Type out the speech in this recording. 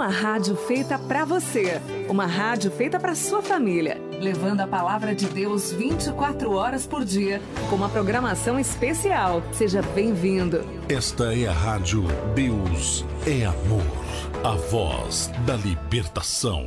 Uma rádio feita pra você. Uma rádio feita pra sua família. Levando a palavra de Deus 24 horas por dia, com uma programação especial. Seja bem-vindo. Esta é a Rádio Deus é Amor. A voz da libertação.